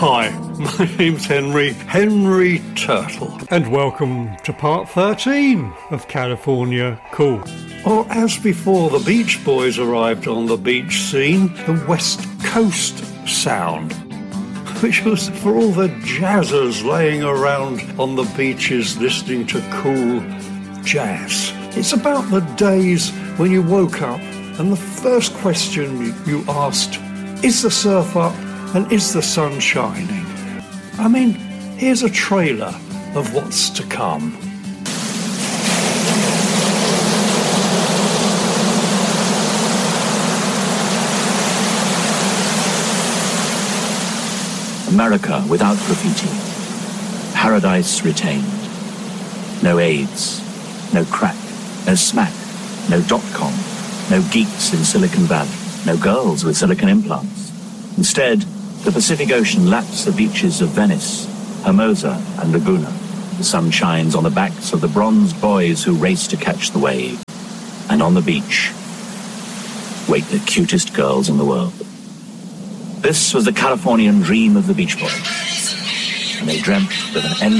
Hi, my name's Henry Turtle. And welcome to part 13 of California Cool. Or as before the Beach Boys arrived on the beach scene, the West Coast Sound, which was for all the jazzers laying around on the beaches listening to cool jazz. It's about the days when you woke up and the first question you asked, is the surf up and is the sun shining? I mean, here's a trailer of what's to come. America without graffiti. Paradise retained. No AIDS. No crack. No smack. No .com. No geeks in Silicon Valley. No girls with silicon implants. Instead, the Pacific Ocean laps the beaches of Venice, Hermosa, and Laguna. The sun shines on the backs of the bronze boys who race to catch the wave. And on the beach, wait the cutest girls in the world. This was the Californian dream of the Beach Boys. And they dreamt with an endless